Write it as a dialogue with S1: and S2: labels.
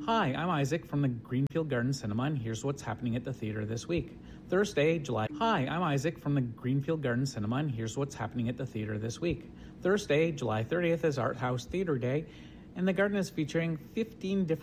S1: Hi, I'm Isaac from the Greenfield Garden Cinema, and here's what's happening at the theater this week. Thursday, July 30th is Art House Theater Day, and the garden is featuring 15 different